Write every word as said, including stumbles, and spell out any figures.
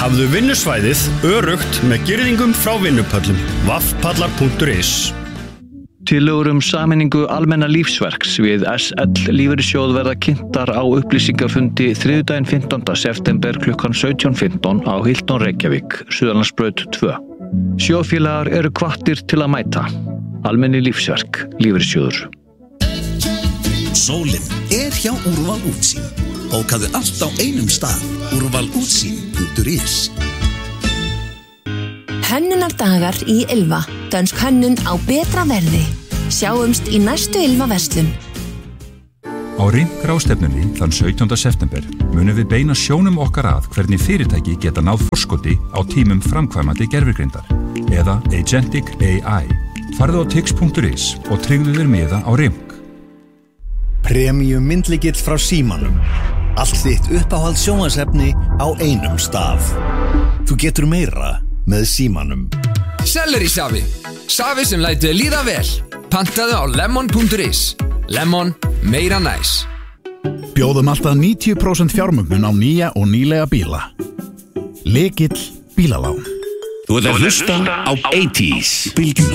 Hafðu vinnusvæðið öruggt með girðingum frá vinnupöllum. vaffpallar punktur is. Tillögur um sameiningu almenna lífsverks við S L lífeyrissjóð verða kynntar á upplýsingafundi þriðjudaginn fimmtánda september klukkan sautján fimmtán á Hilton Reykjavík, Suðurlandsbraut tvö. Sjóðfélagar eru hvattir til að mæta. Almenni lífsverk, lífeyrissjóður. Sólin er hjá Úrval útsýn. Bókaðu allt á einum stað. úrval útsýn punktur is. Hönnunardagar í Ylfa. Dönsk hönnun á betra verði. Sjáumst í næstu Ylfa verslun. Á RIMK ráðstefnunni þann sautjánda september munum við beina sjónum okkar að hvernig fyrirtæki geta náð forskoti á tímum framkvæmandi gervigreindar eða Agentic A I. Farðu á tix punktur is og tryggðu þér miða á RIMK. Premium myndlykill frá Símanum. Allt þitt uppáhald sjónvarpsefni á einum stað. Þú getur meira með Símanum. Selleri safi. Safi sem lætur þér líða vel. Pantaðu á lemon punktur is. Lemon, meira næs. Bjóðum alltaf níutíu prósent fjármögnun á nýja og nýlega bíla. Lykill bílalán. Þú ert að hlusta á eighties bylgjuna.